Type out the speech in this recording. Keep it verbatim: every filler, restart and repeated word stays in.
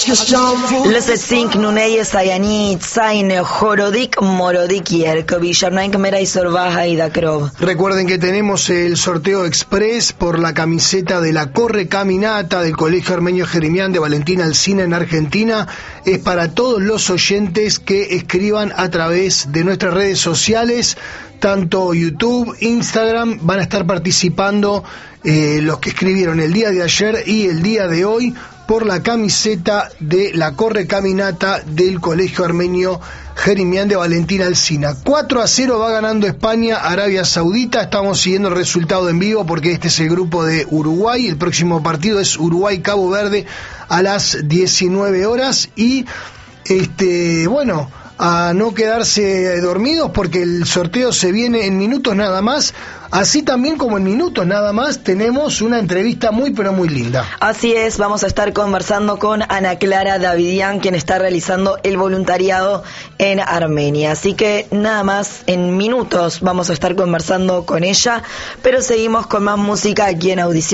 Lăsați-nc nunei sayanit, saine, jorodik, morodik, yerkovi, shamnaink merai sorbaja y dakrov. Recuerden que tenemos el sorteo express por la camiseta de la Corre Caminata del Colegio Armenio Jerimián de Valentina Alsina en Argentina. Es para todos los oyentes que escriban a través de nuestras redes sociales, tanto YouTube, Instagram. Van a estar participando eh, los que escribieron el día de ayer y el día de hoy por la camiseta de la Corre Caminata del Colegio Armenio Jerimián de Valentina Alsina. cuatro a cero va ganando España, Arabia Saudita. Estamos siguiendo el resultado en vivo porque este es el grupo de Uruguay. El próximo partido es Uruguay-Cabo Verde a las diecinueve horas. Y, este bueno, a no quedarse dormidos porque el sorteo se viene en minutos nada más. Así también como en minutos nada más tenemos una entrevista muy pero muy linda. Así es, vamos a estar conversando con Ana Clara Davidian, quien está realizando el voluntariado en Armenia. Así que nada más en minutos vamos a estar conversando con ella, pero seguimos con más música aquí en Audición.